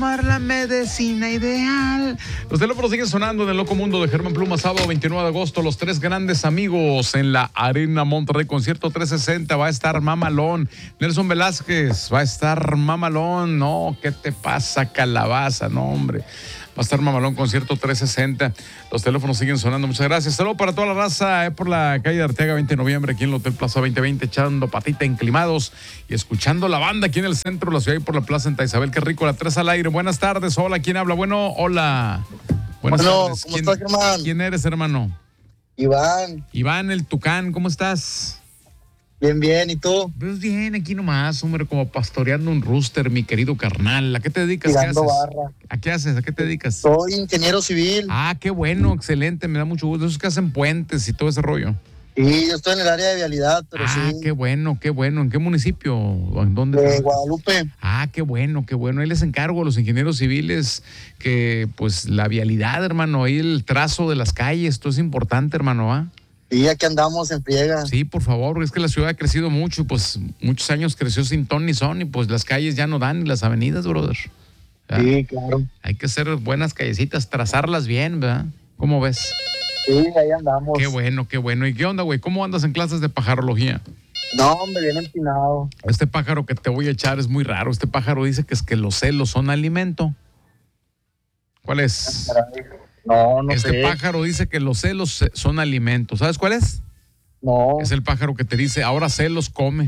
tomar la medicina ideal. Los teléfonos siguen sonando en el loco mundo de Germán Pluma, sábado 29 de agosto. Los tres grandes amigos en la Arena Monterrey, concierto 360. Va a estar mamalón. Nelson Velázquez, va a estar mamalón. No, ¿qué te pasa, calabaza? No, hombre. Va a estar mamalón, concierto 360. Los teléfonos siguen sonando. Muchas gracias. Saludos para toda la raza por la calle de Arteaga, 20 de noviembre, aquí en el Hotel Plaza 2020, echando patita enclimados y escuchando la banda aquí en el centro de la ciudad y por la Plaza Santa Isabel. Qué rico, la 3 al aire. Buenas tardes. Hola, ¿quién habla? Bueno, hola. Buenas tardes. ¿Cómo estás, Germán? ¿Quién eres, hermano? Iván. Iván, el Tucán. ¿Cómo estás? Bien, bien. ¿Y tú? Pues bien, aquí nomás, hombre, como pastoreando un rooster, mi querido carnal. ¿A qué te dedicas? Tirando ¿Qué haces? barra. ¿A qué haces? ¿A qué te dedicas? Soy ingeniero civil. Ah, qué bueno, excelente, me da mucho gusto. Esos que hacen puentes y todo ese rollo. Sí, yo estoy en el área de vialidad, pero sí. Qué bueno, qué bueno. ¿En qué municipio? ¿En dónde? De Guadalupe. Ah, qué bueno, qué bueno. Ahí les encargo a los ingenieros civiles que, pues, la vialidad, hermano, ahí el trazo de las calles, esto es importante, hermano, ¿ah? Sí, aquí andamos en friega. Sí, por favor, es que la ciudad ha crecido mucho y pues muchos años creció sin ton ni son y pues las calles ya no dan ni las avenidas, brother. ¿Verdad? Sí, claro. Hay que hacer buenas callecitas, trazarlas bien, ¿verdad? ¿Cómo ves? Sí, ahí andamos. Qué bueno, qué bueno. ¿Y qué onda, güey? ¿Cómo andas en clases de pajarología? No, hombre, bien empinado. Este pájaro que te voy a echar es muy raro. Este pájaro dice que es que los celos son alimento. ¿Cuál es? No Este sé. pájaro dice que los celos son alimento. ¿Sabes cuál es? No. Es el pájaro que te dice, ahora celos come.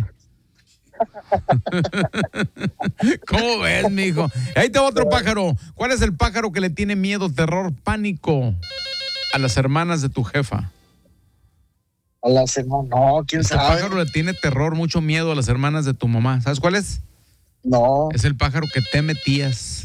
¿Cómo ves, mijo? Ahí te va otro pájaro. ¿Cuál es el pájaro que le tiene miedo, terror, pánico a las hermanas de tu jefa? A la semana. No, quién Este sabe. pájaro le tiene terror, mucho miedo a las hermanas de tu mamá. ¿Sabes cuál es? No. Es el pájaro que teme tías.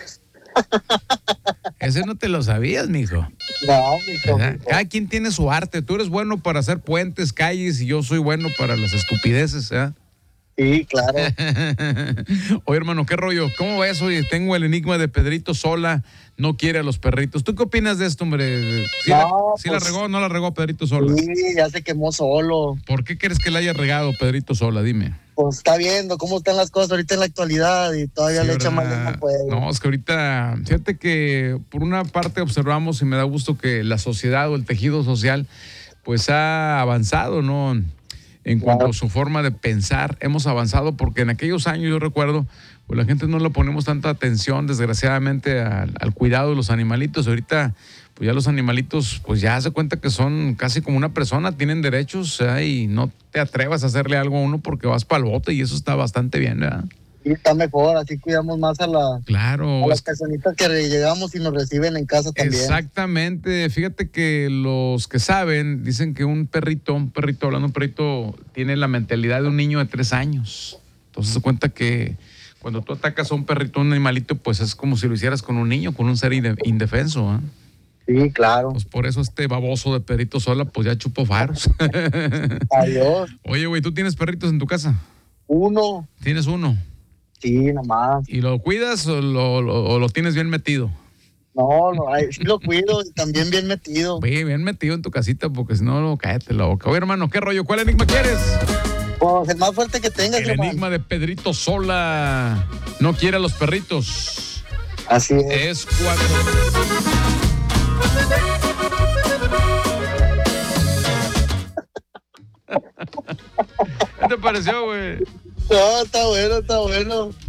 Ese no te lo sabías, mijo. No, mijo. Cada quien tiene su arte. Tú eres bueno para hacer puentes, calles y yo soy bueno para las estupideces, ¿eh? Sí, claro. Oye, hermano, ¿qué rollo? ¿Cómo ves? Oye, tengo el enigma de Pedrito Sola, no quiere a los perritos. ¿Tú qué opinas de esto, hombre? ¿Sí la pues, regó o no la regó Pedrito Sola? Sí, ya se quemó solo. ¿Por qué crees que la haya regado Pedrito Sola? Dime. Pues está viendo cómo están las cosas ahorita en la actualidad y todavía Sí, le echa ¿verdad? más leña, pues. No, es que ahorita, fíjate que por una parte observamos y me da gusto que la sociedad o el tejido social pues ha avanzado, ¿no? En cuanto a su forma de pensar, hemos avanzado porque en aquellos años yo recuerdo, pues la gente no le ponemos tanta atención, desgraciadamente, al cuidado de los animalitos. Ahorita, pues ya los animalitos, pues ya se cuenta que son casi como una persona, tienen derechos, y no te atrevas a hacerle algo a uno porque vas para el bote y eso está bastante bien, ¿verdad? Sí, está mejor, así cuidamos más a Claro. las personitas que llegamos y nos reciben en casa también. Exactamente. Fíjate que los que saben dicen que un perrito, tiene la mentalidad de un niño de 3 años. Entonces se cuenta que cuando tú atacas a un perrito, un animalito, pues es como si lo hicieras con un niño, con un ser indefenso, ¿eh? Sí, claro. Pues por eso este baboso de Pedrito Sola, pues ya chupó faros. Adiós. Oye, güey, ¿tú tienes perritos en tu casa? Uno. ¿Tienes uno? Sí, nomás. ¿Y lo cuidas o lo tienes bien metido? No, sí lo cuido y también bien metido. Oye, bien metido en tu casita porque si no, cállate la boca. Oye, hermano, ¿qué rollo? ¿Cuál enigma quieres? Pues el más fuerte que tengas, El enigma de Pedrito Sola. No quiere a los perritos. Así es. Es cuando... ¿Qué te pareció, güey? No, está bueno, está bueno.